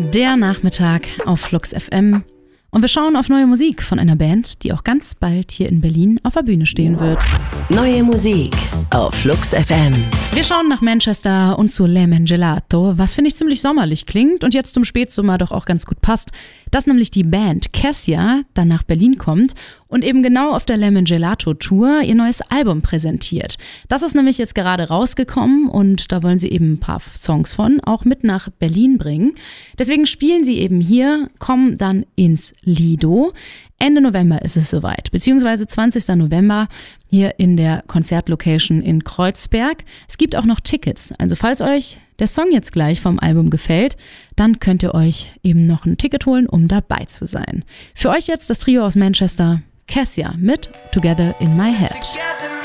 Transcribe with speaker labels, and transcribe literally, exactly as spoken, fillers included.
Speaker 1: Der Nachmittag auf Flux F M. Und wir schauen auf neue Musik von einer Band, die auch ganz bald hier in Berlin auf der Bühne stehen wird.
Speaker 2: Neue Musik auf Flux F M.
Speaker 1: Wir schauen nach Manchester und zu Lemon Gelato, was finde ich ziemlich sommerlich klingt und jetzt zum Spätsommer doch auch ganz gut passt. Dass nämlich die Band Kessia dann nach Berlin kommt und eben genau auf der Lemon Gelato Tour ihr neues Album präsentiert. Das ist nämlich jetzt gerade rausgekommen und da wollen sie eben ein paar Songs von auch mit nach Berlin bringen. Deswegen spielen sie eben hier, kommen dann ins Lido. Ende November ist es soweit, beziehungsweise zwanzigsten November hier in der Konzertlocation in Kreuzberg. Es gibt auch noch Tickets, also falls euch der Song jetzt gleich vom Album gefällt, dann könnt ihr euch eben noch ein Ticket holen, um dabei zu sein. Für euch jetzt das Trio aus Manchester, Kessia mit Together in My Head.